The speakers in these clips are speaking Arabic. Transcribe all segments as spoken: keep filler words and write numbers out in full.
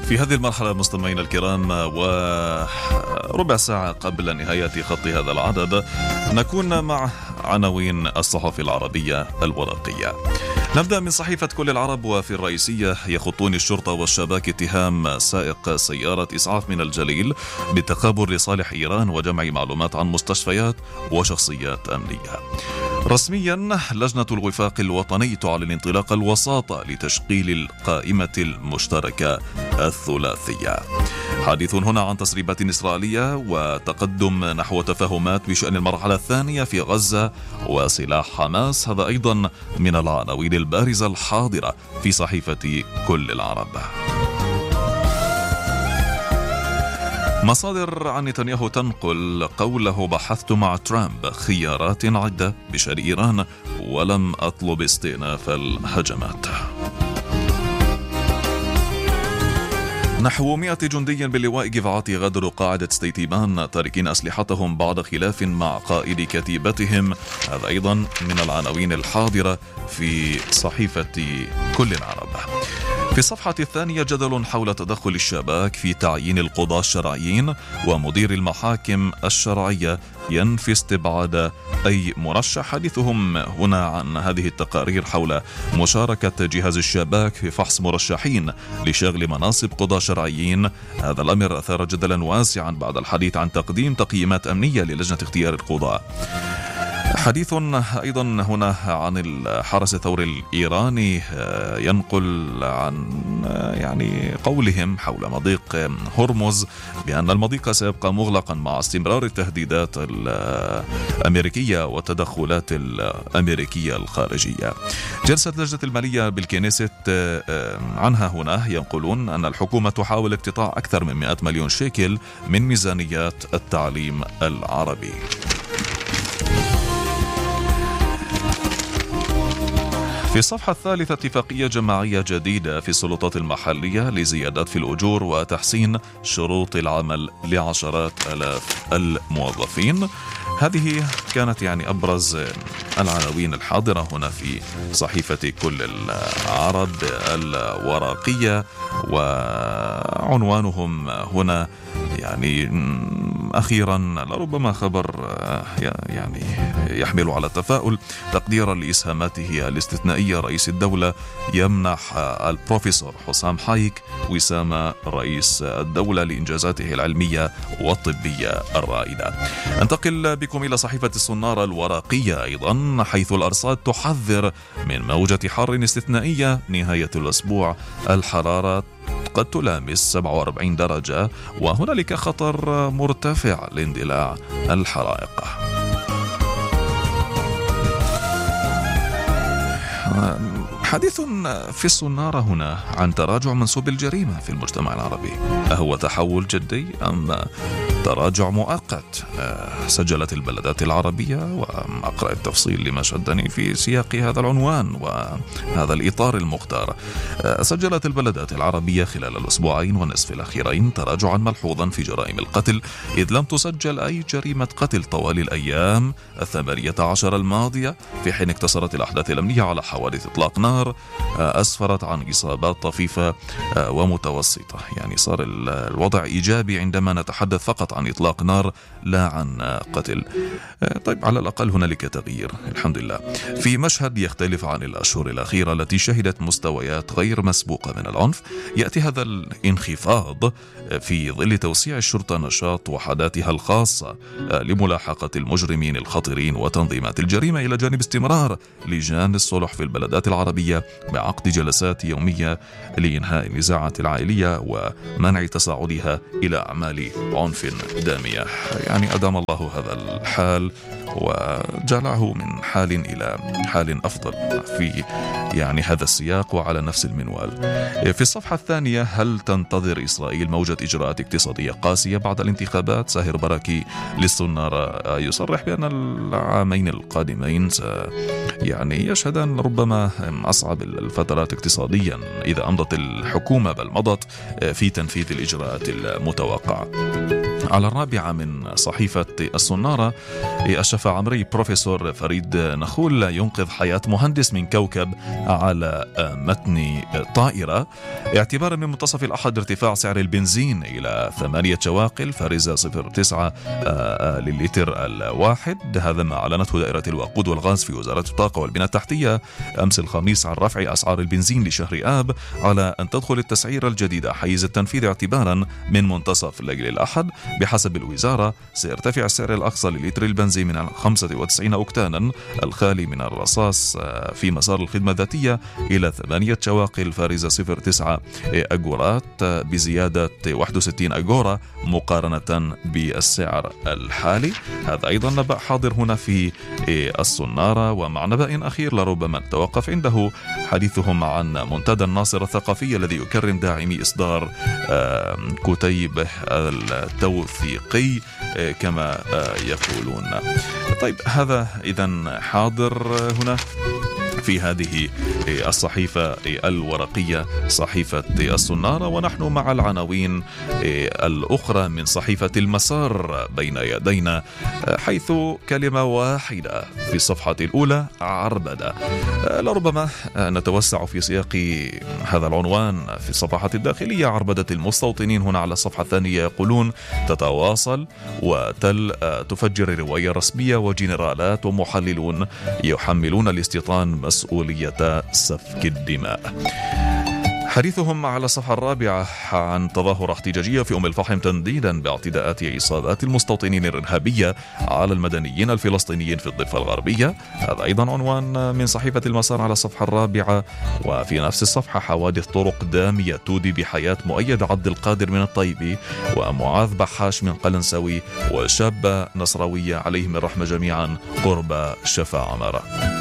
في هذه المرحلة مستمعينا الكرام وربع ساعة قبل نهاية خط هذا العدد نكون مع عناوين الصحف العربية الورقية. نبدأ من صحيفة كل العرب. وفي الرئيسية: يخطون الشرطة والشباك اتهام سائق سيارة إسعاف من الجليل بالتخابر لصالح إيران وجمع معلومات عن مستشفيات وشخصيات أمنية. رسميا لجنة الوفاق الوطني تعلن انطلاق الوساطة لتشكيل القائمة المشتركة الثلاثية. حديث هنا عن تسريبات إسرائيلية وتقدم نحو تفاهمات بشأن المرحلة الثانية في غزة وسلاح حماس. هذا أيضا من العناوين البارزة الحاضرة في صحيفة كل العرب. مصادر عن نتنياهو تنقل قوله: بحثت مع ترامب خيارات عدة بشأن إيران ولم أطلب استئناف الهجمات. نحو مئة جندي باللواء جفعاتي غادروا قاعدة ستيتيمان تاركين أسلحتهم بعد خلاف مع قائد كتيبتهم. هذا أيضا من العناوين الحاضرة في صحيفة كل العرب. في الصفحة الثانية: جدل حول تدخل الشباك في تعيين القضاة الشرعيين، ومدير المحاكم الشرعية ينفي استبعاد أي مرشح. حديثهم هنا عن هذه التقارير حول مشاركة جهاز الشباك في فحص مرشحين لشغل مناصب قضاة شرعيين. هذا الأمر أثار جدلا واسعا بعد الحديث عن تقديم تقييمات أمنية للجنة اختيار القضاة. حديث أيضا هنا عن الحرس الثوري الإيراني، ينقل عن يعني قولهم حول مضيق هرمز بأن المضيق سيبقى مغلقا مع استمرار التهديدات الأمريكية والتدخلات الأمريكية الخارجية. جلسة لجنة المالية بالكنيست عنها هنا ينقلون أن الحكومة تحاول اقتطاع أكثر من مئة مليون شيكل من ميزانيات التعليم العربي. في الصفحة الثالثة: اتفاقية جماعية جديدة في السلطات المحلية لزيادات في الأجور وتحسين شروط العمل لعشرات آلاف الموظفين. هذه كانت يعني أبرز العناوين الحاضرة هنا في صحيفة كل العرب الورقية، وعنوانهم هنا يعني أخيرا لربما خبر يعني يحمل على التفاؤل: تقديرا لإسهاماته الاستثنائية رئيس الدولة يمنح البروفيسور حسام حايك وسام رئيس الدولة لإنجازاته العلمية والطبية الرائدة. انتقل بكم إلى صحيفة الصنارة الورقية أيضا، حيث الأرصاد تحذر من موجة حر استثنائية نهاية الأسبوع. الحرارة قد تلامس سبعة وأربعين درجة وهنالك خطر مرتفع لاندلاع الحرائق. حديث في الصنارة هنا عن تراجع منسوب الجريمة في المجتمع العربي. أهو تحول جدي أم تراجع مؤقت؟ سجلت البلدات العربية، وأقرأ التفصيل لما شدني في سياق هذا العنوان وهذا الإطار المختار. سجلت البلدات العربية خلال الأسبوعين والنصف الأخيرين تراجعا ملحوظا في جرائم القتل، إذ لم تسجل أي جريمة قتل طوال الأيام الثمانية عشر الماضية، في حين اقتصرت الأحداث الأمنية على حوادث إطلاق نار أسفرت عن إصابات طفيفة ومتوسطة. يعني صار الوضع إيجابي عندما نتحدث فقط عن إطلاق نار لا عن قتل. طيب على الأقل هنالك تغيير الحمد لله. في مشهد يختلف عن الأشهر الأخيرة التي شهدت مستويات غير مسبوقة من العنف، يأتي هذا الانخفاض في ظل توسيع الشرطة نشاط وحداتها الخاصة لملاحقة المجرمين الخطيرين وتنظيمات الجريمة، إلى جانب استمرار لجان الصلح في البلدات العربية بعقد جلسات يومية لإنهاء النزاعات العائلية ومنع تصاعدها إلى أعمال عنف دامية. يعني أدام الله هذا الحال وجعله من حال إلى حال أفضل في يعني هذا السياق وعلى نفس المنوال. في الصفحة الثانية: هل تنتظر إسرائيل موجة إجراءات اقتصادية قاسية بعد الانتخابات؟ ساهر بركي للصنارة يصرح بأن العامين القادمين يعني يشهدان ربما أصعب الفترات اقتصاديا إذا أمضت الحكومة بل مضت في تنفيذ الإجراءات المتوقعة. على الرابعة من صحيفة الصنارة، الشفا عمري بروفيسور فريد نخول ينقذ حياة مهندس من كوكب على متن طائرة، اعتبارا من منتصف الأحد ارتفاع سعر البنزين إلى ثمانية شواقل فارزة صفر تسعة للتر الواحد. هذا ما أعلنته دائرة الوقود والغاز في وزارة الطاقة والبنى التحتية أمس الخميس عن رفع أسعار البنزين لشهر آب، على أن تدخل التسعيرة الجديدة حيز التنفيذ اعتبارا من منتصف الليل الأحد. بحسب الوزارة سيرتفع السعر الأقصى للتر البنزين من خمسة وتسعين أوكتانا الخالي من الرصاص في مسار الخدمة الذاتية إلى ثمانية شواقل فارزة صفر تسعة أجورات، بزيادة واحد وستين أجورة مقارنة بالسعر الحالي. هذا أيضا نبأ حاضر هنا في الصنارة. ومع نبأ أخير لربما نتوقف عنده، حديثهم عن منتدى الناصر الثقافي الذي يكرم داعمي إصدار كتيبه التوثيقي كما يقولون. طيب، هذا إذن حاضر هنا في هذه الصحيفة الورقية، صحيفة الصنارة. ونحن مع العناوين الأخرى من صحيفة المسار بين يدينا، حيث كلمة واحدة في الصفحة الأولى: عربدة. لربما نتوسع في سياق هذا العنوان في الصفحات الداخلية. عربدة المستوطنين هنا على الصفحة الثانية يقولون: تتواصل وتل تفجر رواية رسمية، وجنرالات ومحللون يحملون الاستيطان مسؤولية سفك الدماء. حديثهم على الصفحة الرابعة عن تظاهرة احتجاجية في أم الفحم تنديدا باعتداءات عصابات المستوطنين الإرهابية على المدنيين الفلسطينيين في الضفة الغربية. هذا أيضا عنوان من صحيفة المسار على الصفحة الرابعة. وفي نفس الصفحة: حوادث طرق دامية تودي بحياة مؤيد عبد القادر من الطيبي ومعاذ بحاش من قلنسوي وشابة نصراوية عليهم الرحمة جميعا قرب شفا عمارة.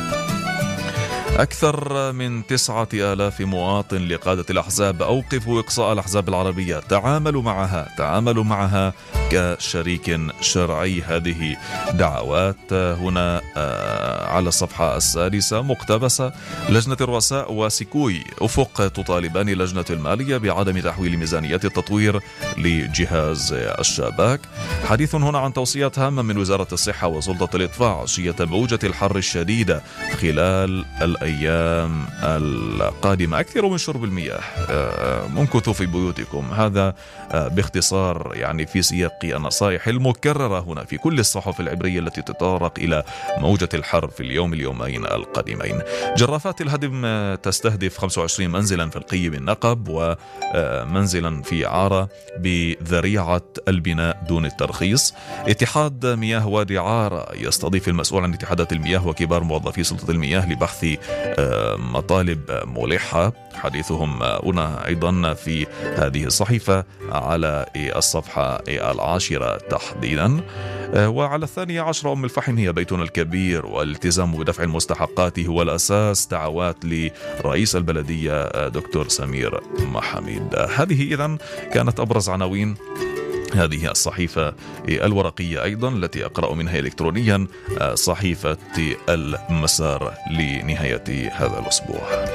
أكثر من تسعة آلاف مواطن لقادة الأحزاب أوقفوا إقصاء الأحزاب العربية، تعاملوا معها تعاملوا معها كشريك شرعي. هذه دعوات هنا على الصفحة السادسة مقتبسة. لجنة الرؤساء وسيكوي أفق تطالبان لجنة المالية بعدم تحويل ميزانيات التطوير لجهاز الشباك. حديث هنا عن توصيات هامة من وزارة الصحة وسلطة الإطفاء عشية موجة الحر الشديدة خلال الأيام القادمة. أكثر من شرب المياه، ممكثوا في بيوتكم. هذا باختصار يعني في سياق النصائح المكررة هنا في كل الصحف العبرية التي تتطرق إلى موجة الحر في اليوم اليومين القادمين. جرافات الهدم تستهدف خمسة وعشرين منزلا في القي بالنقب ومنزلا في عارة بذريعة البناء دون الترخيص. اتحاد مياه وادي عارة يستضيف المسؤول عن اتحادات المياه وكبار موظفي سلطة المياه لبحث مطالب ملحة. حديثهم هنا أيضا في هذه الصحيفة على الصفحة العاشرة تحديدا. وعلى الثانية عشرة: أم الفحم هي بيتنا الكبير والالتزام بدفع المستحقات هو الأساس. دعوات لرئيس البلدية دكتور سمير محميد. هذه إذن كانت أبرز عناوين هذه الصحيفة الورقية أيضا التي أقرأ منها إلكترونيا، صحيفة المسار لنهاية هذا الأسبوع.